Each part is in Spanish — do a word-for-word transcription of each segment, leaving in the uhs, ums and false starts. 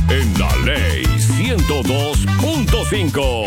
en La Ley ciento dos punto cinco.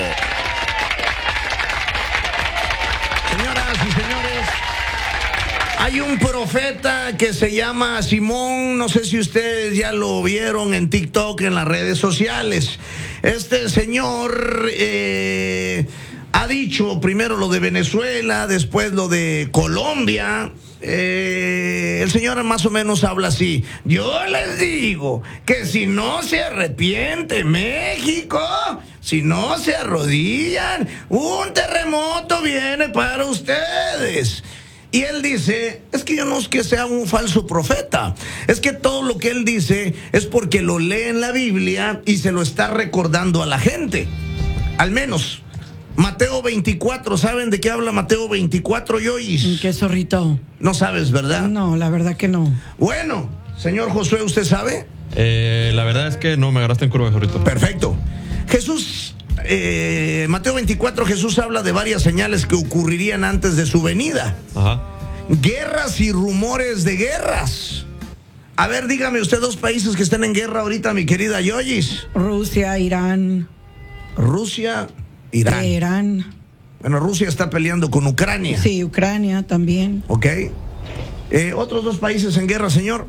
Señoras y señores, hay un profeta que se llama Simón, no sé si ustedes ya lo vieron en TikTok, en las redes sociales. Este señor eh, ha dicho primero lo de Venezuela, después lo de Colombia. Eh, el señor más o menos habla así: yo les digo que si no se arrepiente México, si no se arrodillan, un terremoto viene para ustedes. Y él dice, es que yo no es que sea un falso profeta, es que todo lo que él dice es porque lo lee en la Biblia y se lo está recordando a la gente. Al menos Mateo veinticuatro, ¿saben de qué habla Mateo veinticuatro, Yoyis? ¿Qué zorrito? No sabes, ¿verdad? No, la verdad que no. Bueno, señor Josué, ¿usted sabe? Eh, la verdad es que no, me agarraste en curva, zorrito. Perfecto. Jesús, eh, Mateo veinticuatro, Jesús habla de varias señales que ocurrirían antes de su venida. Ajá. Guerras y rumores de guerras. A ver, dígame usted dos países que estén en guerra ahorita, mi querida Yoyis. Rusia, Irán. Rusia, Irán. Irán. Bueno, Rusia está peleando con Ucrania. Sí, Ucrania también. Ok. Eh, ¿Otros dos países en guerra, señor?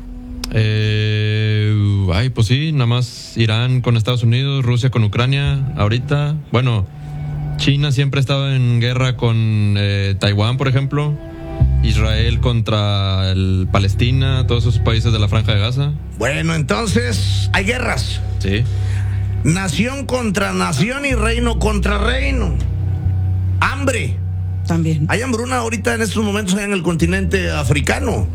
Eh, ay, pues sí, nada más Irán con Estados Unidos, Rusia con Ucrania, ahorita. Bueno, China siempre ha estado en guerra con eh, Taiwán, por ejemplo. Israel contra el Palestina, todos esos países de la Franja de Gaza. Bueno, entonces hay guerras. Sí. Nación contra nación y reino contra reino. Hambre. También. Hay hambruna ahorita en estos momentos en el continente africano.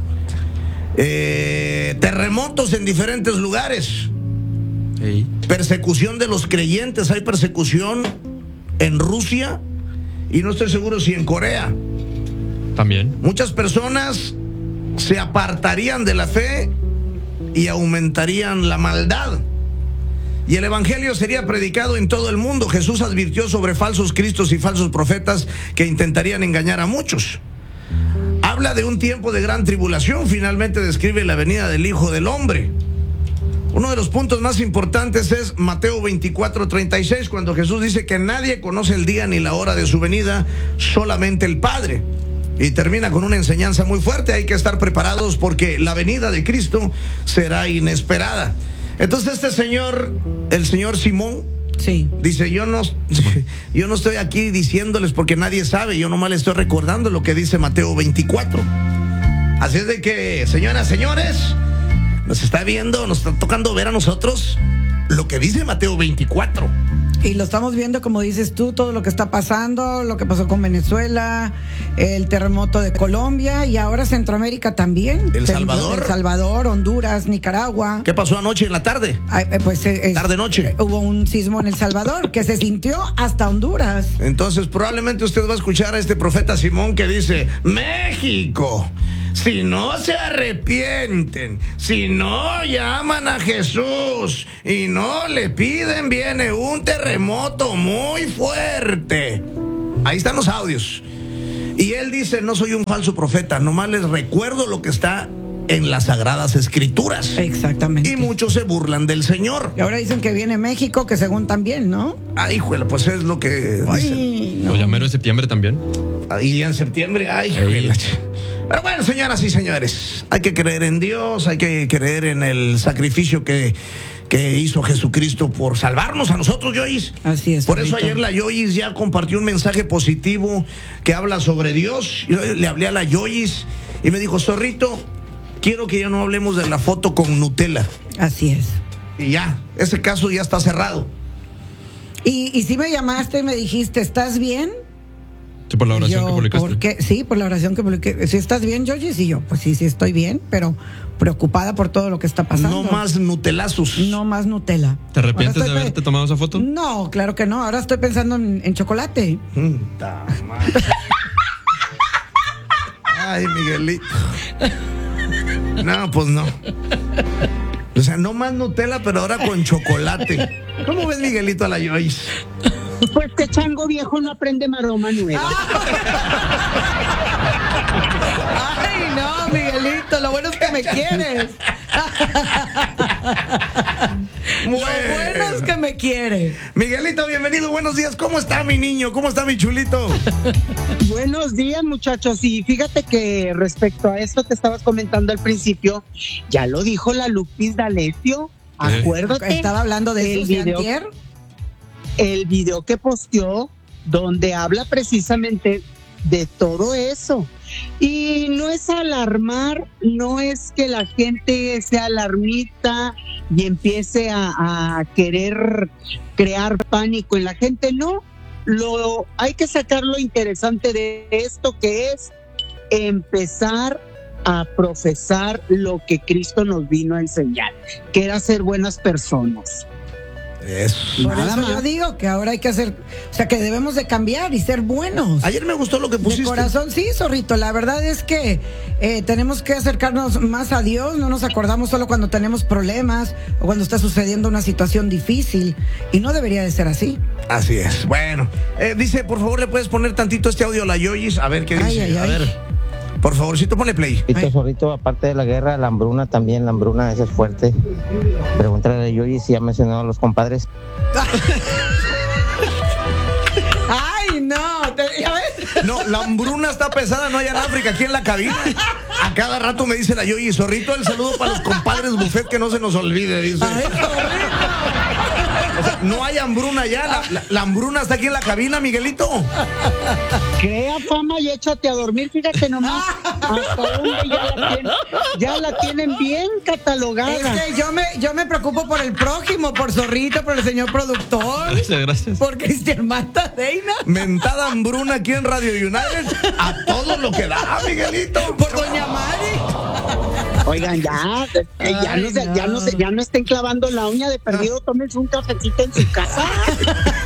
Eh, terremotos en diferentes lugares. Sí. Persecución de los creyentes. Hay persecución en Rusia y no estoy seguro si en Corea. También. Muchas personas se apartarían de la fe y aumentarían la maldad. Y el evangelio sería predicado en todo el mundo. Jesús advirtió sobre falsos cristos y falsos profetas que intentarían engañar a muchos. Habla de un tiempo de gran tribulación. Finalmente describe la venida del Hijo del Hombre. Uno de los puntos más importantes es Mateo veinticuatro, treinta y seis, cuando Jesús dice que nadie conoce el día ni la hora de su venida, solamente el Padre. Y termina con una enseñanza muy fuerte: hay que estar preparados porque la venida de Cristo será inesperada. Entonces este señor, el señor Simón, sí, dice, yo no, yo no estoy aquí diciéndoles porque nadie sabe, yo nomás les estoy recordando lo que dice Mateo veinticuatro. Así es de que, señoras, señores, nos está viendo, nos está tocando ver a nosotros lo que dice Mateo veinticuatro. Y lo estamos viendo, como dices tú, todo lo que está pasando, lo que pasó con Venezuela, el terremoto de Colombia y ahora Centroamérica también. El Salvador. El Salvador, Honduras, Nicaragua. ¿Qué pasó anoche en la tarde? Ay, pues eh, Tarde-noche. Hubo un sismo en El Salvador que se sintió hasta Honduras. Entonces probablemente usted va a escuchar a este profeta Simón que dice: México, si no se arrepienten, si no llaman a Jesús y no le piden, viene un terremoto muy fuerte. Ahí están los audios. Y él dice: no soy un falso profeta, nomás les recuerdo lo que está en las Sagradas Escrituras. Exactamente. Y muchos se burlan del Señor. Y ahora dicen que viene México, que según también, ¿no? Ay, juela, pues es lo que Ay, dicen. no. Lo llamero de septiembre también. Ahí en septiembre, ay, juela. Pero bueno, señoras y señores, hay que creer en Dios, hay que creer en el sacrificio que, que hizo Jesucristo por salvarnos a nosotros, Yoyis. Así es. Por eso ahorita. ayer la Yoyis ya compartió un mensaje positivo que habla sobre Dios. Yo le hablé a la Yoyis y me dijo: Zorrito, quiero que ya no hablemos de la foto con Nutella. Así es. Y ya, ese caso ya está cerrado. Y, y sí me llamaste y me dijiste, ¿estás bien? Sí, por la oración yo, que publicaste. ¿por qué? Sí, por la oración que publiqué. ¿Sí estás bien, Georgie? Sí, yo, pues sí, sí estoy bien, pero preocupada por todo lo que está pasando. No más nutelazos. No más Nutella. ¿Te arrepientes Ahora de estoy haberte pe- tomado esa foto? No, claro que no. Ahora estoy pensando en, en chocolate. Mm, ta madre. Ay, Miguelito. No, pues no. O sea, no más Nutella, pero ahora con chocolate. ¿Cómo ves, Miguelito, a la Joyce? Pues que chango viejo no aprende maroma nueva. Ay, no, Miguelito, lo bueno es que me quieres. Lo bueno es que me quiere. Miguelito, bienvenido, buenos días. ¿Cómo está mi niño? ¿Cómo está mi chulito? Buenos días, muchachos. Y fíjate que respecto a esto que estabas comentando al principio, ya lo dijo la Lupis D'Alessio. Acuérdate. Estaba hablando de el eso video, de antier. el video que posteó donde habla precisamente de todo eso. Y no es alarmar, no es que la gente sea alarmista y empiece a, a querer crear pánico en la gente, no. Lo, hay que sacar lo interesante de esto, que es empezar a profesar lo que Cristo nos vino a enseñar, que era ser buenas personas. Eso. Por eso yo digo que ahora hay que hacer, o sea, que debemos de cambiar y ser buenos. Ayer me gustó lo que pusiste. De corazón, sí, Zorrito. La verdad es que eh, tenemos que acercarnos más a Dios. No nos acordamos solo cuando tenemos problemas o cuando está sucediendo una situación difícil. Y no debería de ser así. Así es. Bueno, eh, dice, por favor, ¿le puedes poner tantito este audio a la Yoyis? A ver qué dice. Ay, ay, a ay. ver. Por favorcito, ponle play. Zorrito, Zorrito, aparte de la guerra, la hambruna también, la hambruna esa es fuerte. Pregúntale a Yoyi si ha mencionado a los compadres. Ay, no, te, ¿ya ves? No, la hambruna está pesada, no allá en África, aquí en la cabina. A cada rato me dice la Yoyi, Zorrito, el saludo para los compadres Buffet, que no se nos olvide, dice. Ay, o sea, no hay hambruna ya, la, la, la hambruna está aquí en la cabina, Miguelito. Crea fama y échate a dormir, fíjate nomás hasta dónde ya la tienen, ya la tienen bien catalogada. Es que yo me, yo me preocupo por el prójimo, por Zorrito, por el señor productor. Gracias, gracias. Por Cristian Matadeina. Mentada hambruna aquí en Radio United. A todo lo que da, Miguelito. Por Doña Mari. Oigan, ya, eh, ya, Ay, no se, no. ya no se, ya no estén clavando la uña de perdido, tómense un cafecito en su casa.